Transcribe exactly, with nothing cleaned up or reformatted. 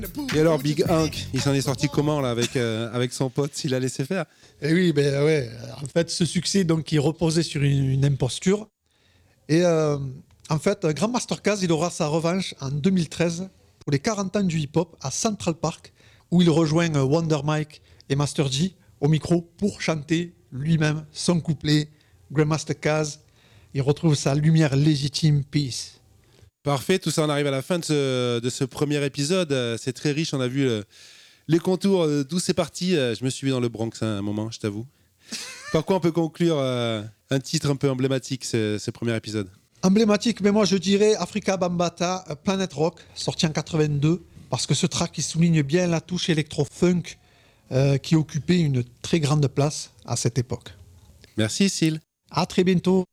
Et alors Big Hank, il s'en est sorti comment là avec, euh, avec son pote, s'il a laissé faire? Et oui, ben ouais. En fait, ce succès, donc, il reposait sur une, une imposture. Et euh, en fait, Grandmaster Caz, il aura sa revanche en deux mille treize pour les quarante ans du hip-hop à Central Park, où il rejoint Wonder Mike et Master G au micro pour chanter lui-même son couplet. Grandmaster Caz, il retrouve sa lumière légitime, peace. Parfait, tout ça, on arrive à la fin de ce, de ce premier épisode. Euh, C'est très riche, on a vu le- les contours euh, d'où c'est parti. Euh, Je me suis vu dans le Bronx hein, à un moment, je t'avoue. Par quoi on peut conclure euh, un titre un peu emblématique, ce, ce premier épisode? Emblématique, mais moi je dirais Africa Bambaataa, euh, Planet Rock, sorti en quatre-vingt-deux, parce que ce track il souligne bien la touche électro-funk euh, qui occupait une très grande place à cette époque. Merci, Syl. À très bientôt.